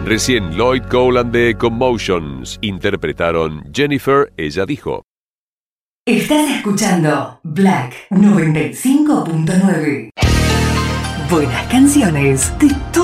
Recién Lloyd Cole and the Commotions interpretaron Jennifer, ella dijo. Estás escuchando Black 95.9. Buenas canciones de todo.